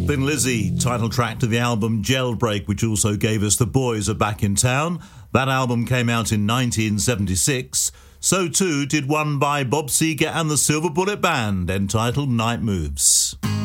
Thin Lizzy, title track to the album Jailbreak, which also gave us The Boys Are Back in Town. That album came out in 1976. So too did one by Bob Seger and the Silver Bullet Band, entitled Night Moves.